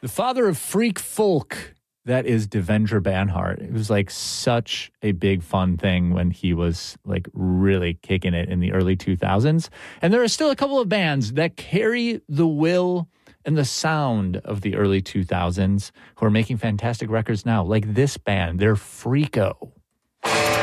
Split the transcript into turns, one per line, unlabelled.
The father of freak folk, that is Devendra Banhart. It was like such a big fun thing when he was like really kicking it in the early 2000s. And there are still a couple of bands that carry the will and the sound of the early 2000s who are making fantastic records now, like this band. They're Freako.